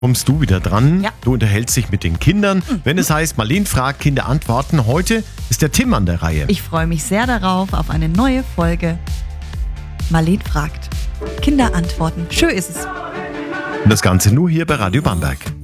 kommst du wieder dran. Ja. Du unterhältst dich mit den Kindern. Wenn es heißt, Marleen fragt, Kinder antworten. Heute ist der Tim an der Reihe. Ich freue mich sehr darauf, auf eine neue Folge. Marleen fragt. Kinder antworten. Schön ist es. Und das Ganze nur hier bei Radio Bamberg.